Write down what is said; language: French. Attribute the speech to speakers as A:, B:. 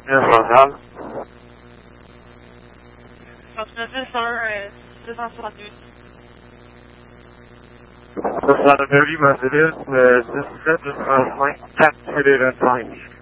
A: Responsable.
B: 262.
A: 230 Mercedes, 17 35, 4 25.